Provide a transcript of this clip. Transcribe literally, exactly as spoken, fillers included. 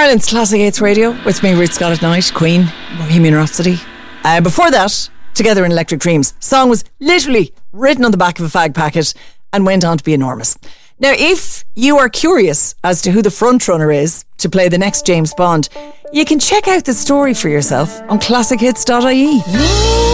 Ireland's Classic Hits Radio with me, Ruth Scott at night, Queen, Bohemian Rhapsody. Uh, before that, Together in Electric Dreams. Song was literally written on the back of a fag packet and went on to be enormous. Now, if you are curious as to who the frontrunner is to play the next James Bond, you can check out the story for yourself on classic hits dot I E.